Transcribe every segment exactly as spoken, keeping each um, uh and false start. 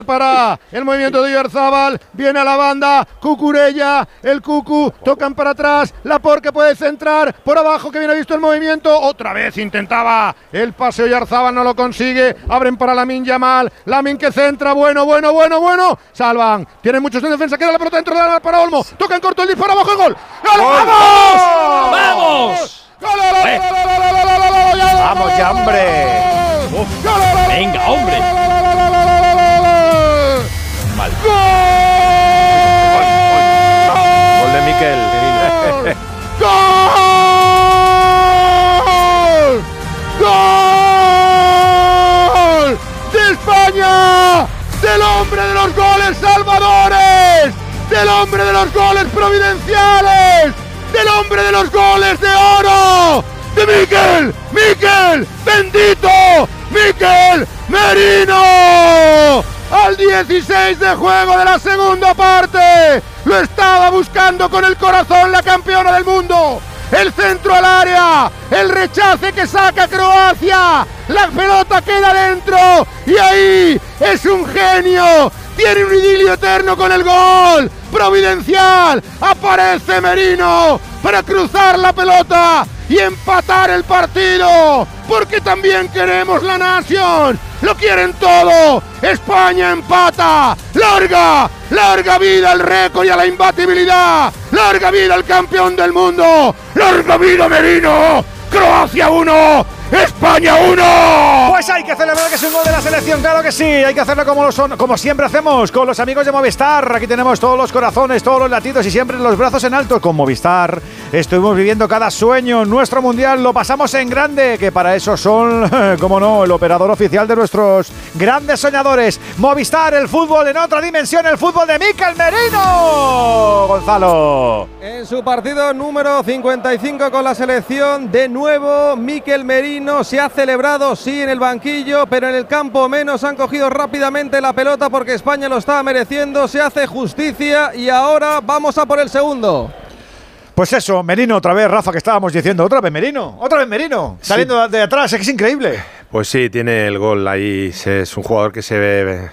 Para el movimiento de Oyarzabal, viene a la banda, Cucurella, el Cucu, tocan para atrás, Laporte que puede centrar, por abajo que viene visto el movimiento, otra vez intentaba el pase Oyarzabal, no lo consigue, abren para Lamine Yamal, Lamine que centra, bueno, bueno, bueno, bueno, salvan, tienen muchos en defensa, queda la pelota dentro de la para Olmo, toca en corto el disparo abajo, el gol, ¡gol! ¡Vamos! ¡Vamos! ¡Vamos ya, hombre! Uf, venga, hombre. Mal. ¡Gol! Gol de Mikel. ¡Gol! ¡Gol! ¡De España! ¡Del hombre de los goles salvadores! ¡Del hombre de los goles providenciales! ¡Del hombre de los goles de oro! ¡De Mikel! ¡Mikel! ¡Bendito! ¡Mikel Merino! Al dieciséis de juego de la segunda parte, lo estaba buscando con el corazón la campeona del mundo. El centro al área, el rechace que saca Croacia, la pelota queda dentro y ahí es un genio. Tiene un idilio eterno con el gol providencial. Aparece Merino para cruzar la pelota y empatar el partido, porque también queremos la nación. Lo quieren todo. España empata. Larga, larga vida al récord y a la imbatibilidad. Larga vida al campeón del mundo. Larga vida Merino. Croacia uno, España uno. Pues hay que celebrar que es un gol de la selección, claro que sí. Hay que hacerlo como, lo son, como siempre hacemos, con los amigos de Movistar. Aquí tenemos todos los corazones, todos los latidos y siempre los brazos en alto. Con Movistar estuvimos viviendo cada sueño. Nuestro mundial lo pasamos en grande, que para eso son, como no, el operador oficial de nuestros grandes soñadores. Movistar, el fútbol en otra dimensión, el fútbol de Mikel Merino. Gonzalo. En su partido número cincuenta y cinco con la selección, de nuevo Mikel Merino se ha celebrado, sí, en el banquillo, pero en el campo menos. Han cogido rápidamente la pelota porque España lo estaba mereciendo, se hace justicia y ahora vamos a por el segundo. Pues eso, Merino otra vez, Rafa, que estábamos diciendo, otra vez Merino, otra vez Merino, sí, saliendo de atrás, es que es increíble. Pues sí, tiene el gol ahí, es un jugador que se ve,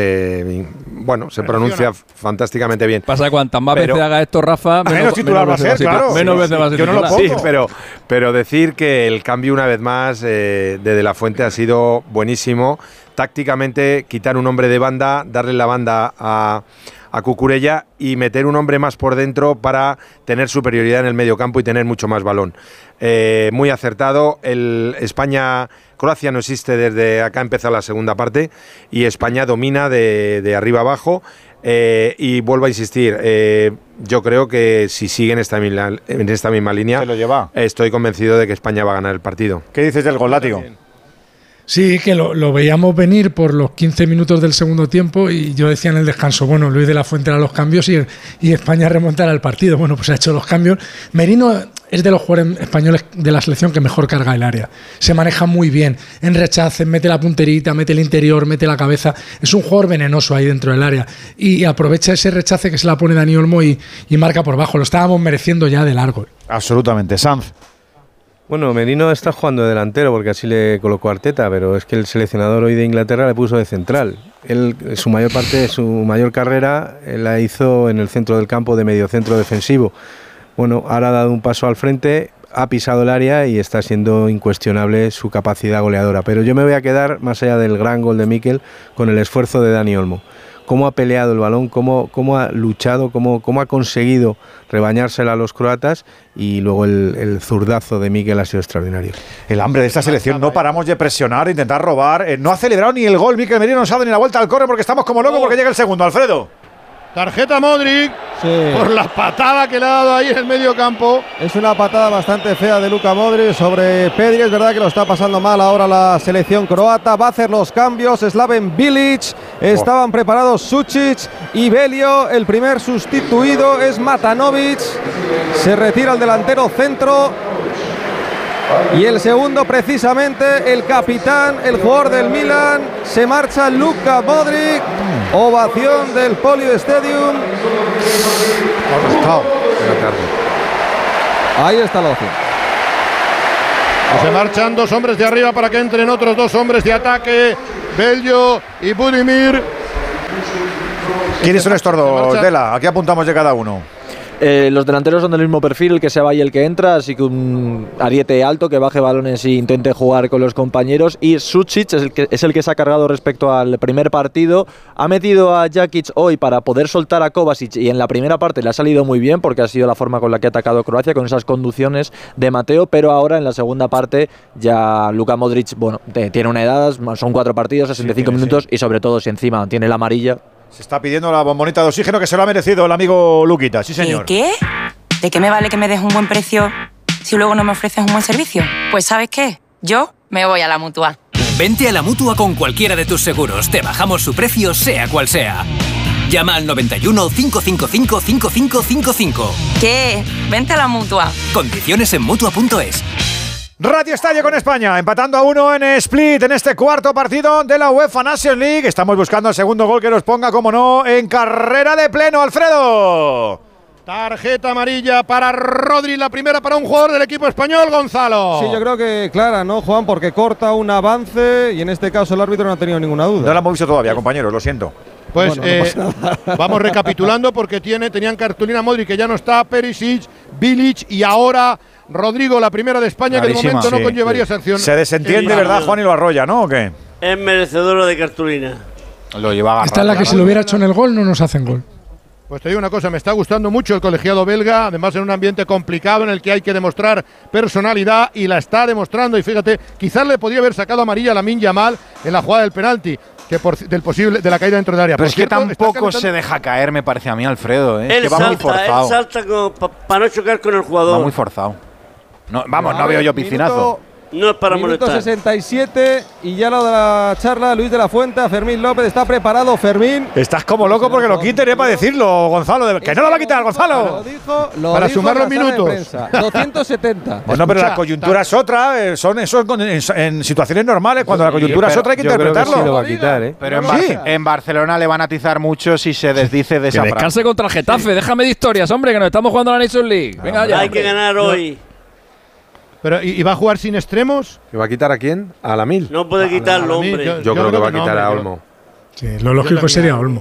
se, bueno, se pronuncia fantásticamente bien. Pasa cuantas más pero, veces haga esto, Rafa, menos, menos titular va a ser, claro. Menos sí, veces sí, va a ser yo titular. No lo sí, pero, pero decir que el cambio una vez más eh, de De La Fuente ha sido buenísimo. Tácticamente, quitar un hombre de banda, darle la banda a... a Cucurella y meter un hombre más por dentro para tener superioridad en el medio campo y tener mucho más balón. Eh, muy acertado. El España, Croacia no existe desde acá, empezó la segunda parte y España domina de, de arriba abajo. Eh, y vuelvo a insistir, eh, yo creo que si sigue en esta, en esta misma línea, se lo lleva. Estoy convencido de que España va a ganar el partido. ¿Qué dices del gol, Látigo? Sí, que lo, lo veíamos venir por los quince minutos del segundo tiempo y yo decía en el descanso, bueno, Luis de la Fuente hará los cambios y, y España remontará el partido. Bueno, pues ha hecho los cambios. Merino es de los jugadores españoles de la selección que mejor carga el área. Se maneja muy bien en rechaces, mete la punterita, mete el interior, mete la cabeza. Es un jugador venenoso ahí dentro del área y, y aprovecha ese rechace que se la pone Dani Olmo y, y marca por bajo. Lo estábamos mereciendo ya de largo. Absolutamente. Sanz. Bueno, Merino está jugando de delantero porque así le colocó Arteta, pero es que el seleccionador hoy de Inglaterra le puso de central. Él, su mayor parte, su mayor carrera la hizo en el centro del campo de mediocentro defensivo. Bueno, ahora ha dado un paso al frente, ha pisado el área y está siendo incuestionable su capacidad goleadora. Pero yo me voy a quedar, más allá del gran gol de Mikel, con el esfuerzo de Dani Olmo. Cómo ha peleado el balón, cómo, cómo ha luchado, cómo, cómo ha conseguido rebañársela a los croatas y luego el, el zurdazo de Mikel ha sido extraordinario. El hambre de esta selección, no paramos de presionar, intentar robar, eh, no ha celebrado ni el gol, Mikel Merino no se ha dado ni la vuelta al córner porque estamos como locos porque llega el segundo, Alfredo. Tarjeta Modric, sí, por la patada que le ha dado ahí en el medio campo. Es una patada bastante fea de Luka Modric sobre Pedri. Es verdad que lo está pasando mal ahora la selección croata. Va a hacer los cambios Slaven Bilic. Estaban oh. preparados Sučić y Belio. El primer sustituido es Matanovic. Se retira el delantero centro. Y el segundo, precisamente, el capitán, el jugador del Milan, se marcha Luka Modric. Ovación del Polio Stadium. Ahí está la opción. Se marchan dos hombres de arriba para que entren otros dos hombres de ataque, Bello y Budimir. ¿Quiénes son estos dos, Dela? Aquí apuntamos de cada uno. Eh, los delanteros son del mismo perfil, el que se va y el que entra, así que un ariete alto que baje balones e intente jugar con los compañeros. Y Sučić es el que, es el que se ha cargado respecto al primer partido. Ha metido a Jakic hoy para poder soltar a Kovacic y en la primera parte le ha salido muy bien porque ha sido la forma con la que ha atacado Croacia, con esas conducciones de Mateo, pero ahora en la segunda parte ya Luka Modric, bueno, tiene una edad, son cuatro partidos, sesenta y cinco sí, minutos sí. Y sobre todo si encima tiene la amarilla. Se está pidiendo la bombonita de oxígeno que se lo ha merecido el amigo Luquita, sí señor. ¿Qué? ¿De qué me vale que me des un buen precio si luego no me ofreces un buen servicio? Pues ¿sabes qué? Yo me voy a la Mutua. Vente a la Mutua con cualquiera de tus seguros. Te bajamos su precio sea cual sea. Llama al noventa y uno, cinco cinco cinco, cinco cinco cinco cinco. ¿Qué? Vente a la Mutua. Condiciones en Mutua punto es. Radio Estadio con España, empatando a uno en Split en este cuarto partido de la UEFA Nations League. Estamos buscando el segundo gol que nos ponga, como no, en carrera de pleno, Alfredo. Tarjeta amarilla para Rodri, la primera para un jugador del equipo español, Gonzalo. Sí, yo creo que clara, ¿no, Juan? Porque corta un avance y en este caso el árbitro no ha tenido ninguna duda. No la hemos visto todavía, compañeros, lo siento. Pues bueno, eh, no vamos recapitulando porque tiene, tenían cartulina Modric, que ya no está, Perisic, Bilic y ahora Rodrigo, la primera de España, Clarísima, que de momento sí, no conllevaría sí. sanción. Se desentiende, sí, ¿verdad, Juan? Y lo arrolla, ¿no? ¿O qué? Es merecedora de cartulina. Lo lleva agarrado. Esta es la que si lo hubiera hecho en el gol no nos hacen gol. Pues te digo una cosa, me está gustando mucho el colegiado belga, además en un ambiente complicado en el que hay que demostrar personalidad y la está demostrando. Y fíjate, quizás le podría haber sacado amarilla a Lamine Yamal en la jugada del penalti. Que por, del posible de la caída dentro del área. Pero por es cierto, que tampoco se deja caer, me parece a mí, Alfredo. ¿eh? Él que va salta, muy forzado. Él salta para no chocar con el jugador. Va muy forzado. No, vamos, no, no veo yo piscinazo. Minuto, no es para minuto molestar. sesenta y siete y ya lo de la charla, Luis de la Fuente, a Fermín López. Está preparado Fermín. Estás como loco porque lo quiten, ¿eh? Para decirlo, Gonzalo. Que no lo va a quitar, Gonzalo. Lo dijo, lo para dijo sumar los minutos. doscientos setenta. Bueno, pero la coyuntura es otra. Son eso en, en situaciones normales. Cuando la coyuntura sí, es otra hay que yo interpretarlo. Creo que sí lo va a quitar, ¿eh? Pero en, Bar sí. en Barcelona le van a atizar mucho si se desdice de esa frase. Que descanse contra el Getafe. Sí. Déjame de historias, hombre, que nos estamos jugando a la Nations League. Venga, ah, ya. Hay que ganar hoy. Pero, ¿y, ¿y va a jugar sin extremos? ¿Que va a quitar a quién? ¿A Lamil? No puede quitarlo, hombre. Yo, yo, yo creo, creo que va a quitar no, a Olmo. Sí, lo lógico sería Olmo.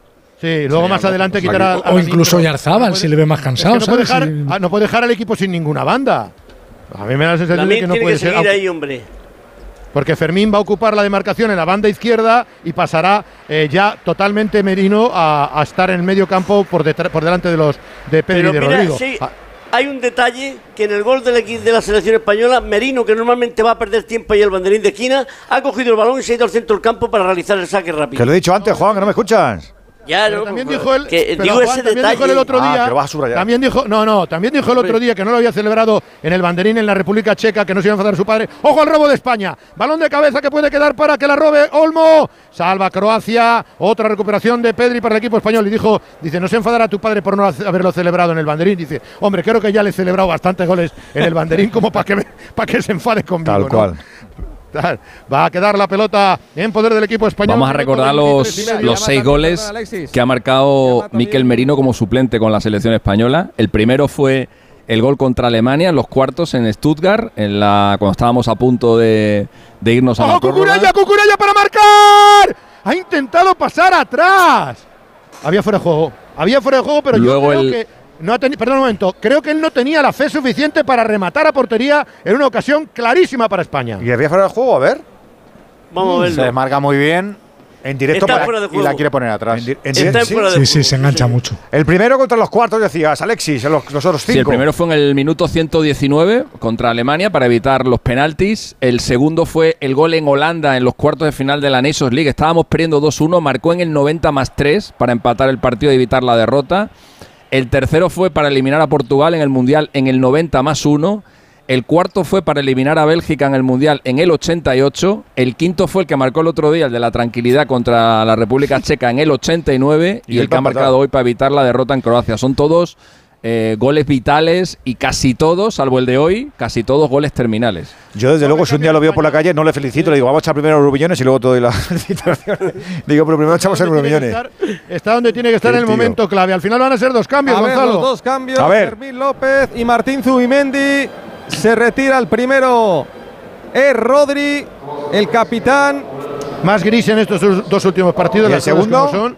Sí, luego sí, más adelante quitará a, a O incluso Oyarzábal, si le ve más cansado. Es que no, puede dejar, si... no puede dejar al equipo sin ninguna banda. A mí me da la sensación de que no puede que ser. Seguir ahí, hombre. Porque Fermín va a ocupar la demarcación en la banda izquierda y pasará eh, ya totalmente Merino a, a estar en el medio campo por, por delante de los de Pedro y de mira, Rodrigo. Sí. Ah. Hay un detalle que en el gol del equipo de la selección española, Merino, que normalmente va a perder tiempo ahí el banderín de esquina, ha cogido el balón y se ha ido al centro del campo para realizar el saque rápido. Que lo he dicho antes, Juan, que no me escuchas. Ya, pero no, también pero, dijo él, que, pero digo Juan, ese también detalle. dijo el otro día, ah, que lo vas a subrayar. También dijo, no, no, también dijo el otro día que no lo había celebrado en el banderín en la República Checa, que no se iba a enfadar su padre. Ojo al robo de España, balón de cabeza que puede quedar para que la robe Olmo, salva Croacia, otra recuperación de Pedri para el equipo español y dijo, dice, no se enfadará tu padre por no haberlo celebrado en el banderín, dice, hombre, creo que ya le he celebrado bastantes goles en el banderín como para que, me, para que se enfade conmigo. Tal cual. ¿no? Va a quedar la pelota en poder del equipo español. Vamos a recordar los, los seis goles que ha marcado Mikel Merino como suplente con la selección española. El primero fue el gol contra Alemania en los cuartos en Stuttgart, en la, cuando estábamos a punto de, de irnos a la prórroga. ¡Cucurella, Cucurella para marcar! Ha intentado pasar atrás. Había fuera de juego. Había fuera de juego, pero Luego yo creo el, que no ha tenido, perdón un momento, creo que él no tenía la fe suficiente para rematar a portería en una ocasión clarísima para España. ¿Y había fuera de juego? A ver. Vamos a verlo. Se desmarca muy bien. En directo Está para, fuera de juego. Y la quiere poner atrás. En, en, Está sí, fuera de sí, juego. sí, se engancha sí. mucho. El primero contra los cuartos, decías, Alexis, los, los otros cinco. Sí, el primero fue en el minuto ciento diecinueve contra Alemania para evitar los penaltis. El segundo fue el gol en Holanda en los cuartos de final de la Nations League. Estábamos perdiendo dos uno, marcó en el noventa más tres para empatar el partido y evitar la derrota. El tercero fue para eliminar a Portugal en el Mundial en el noventa más uno. El cuarto fue para eliminar a Bélgica en el Mundial en el ochenta y ocho. El quinto fue el que marcó el otro día, el de la tranquilidad contra la República Checa en el ochenta y nueve. Y, y el que ha marcado hoy para evitar la derrota en Croacia. Son todos eh, goles vitales y casi todos, salvo el de hoy, casi todos goles terminales. Yo desde luego si un día lo veo por la calle no le felicito, le digo vamos a echar primero los Euromillones y luego todo y la felicitación. Digo, pero primero echamos el Euromillones. Está donde tiene que estar en el momento clave. Al final van a ser dos cambios, a ver, Gonzalo. Los dos cambios, a ver. Fermín López y Martín Zubimendi. Se retira el primero, es Rodri, el capitán. Más gris en estos dos últimos partidos. ¿Y el las cosas segundo? como son.